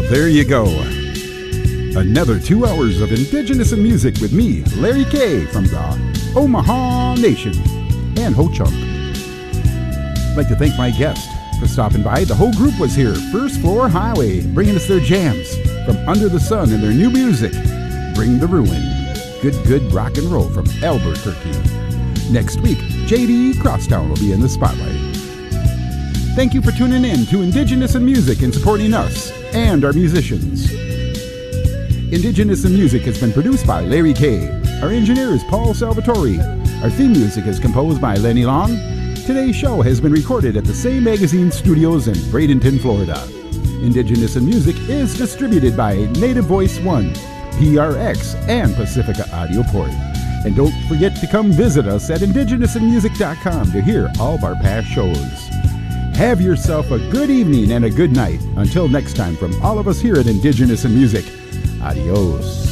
There you go. Another 2 hours of Indigenous in Music with me, Larry K. from the Omaha Nation and Ho-Chunk. I'd like to thank my guest for stopping by. The whole group was here, First Floor Highway, bringing us their jams from Under the Sun and their new music, Bring the Ruin. Good rock and roll from Albuquerque. Next week, JD Crosstown will be in the spotlight. Thank you for tuning in to Indigenous in Music and supporting us and our musicians. Indigenous in Music has been produced by Larry K. Our engineer is Paul Salvatore. Our theme music is composed by Lenny Long. Today's show has been recorded at the Say Magazine Studios in Bradenton, Florida. Indigenous in Music is distributed by Native Voice One, PRX, and Pacifica Audio Port. And don't forget to come visit us at indigenousinmusic.com to hear all of our past shows. Have yourself a good evening and a good night. Until next time, from all of us here at Indigenous in Music, adios.